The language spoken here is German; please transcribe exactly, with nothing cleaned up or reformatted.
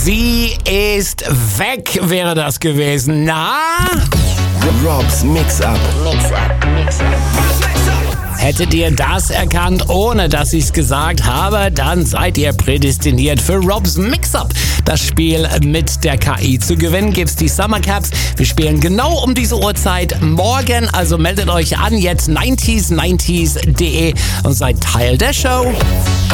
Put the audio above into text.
Sie ist weg, wäre das gewesen. Na? Robs Mix-Up. Mix-Up, Mix-Up. Hättet ihr das erkannt, ohne dass ich's gesagt habe, dann seid ihr prädestiniert für Robs Mix-Up. Das Spiel mit der K I zu gewinnen gibt's die Summer Caps. Wir spielen genau um diese Uhrzeit morgen, also meldet euch an jetzt neunzig neunzig punkt de und seid Teil der Show.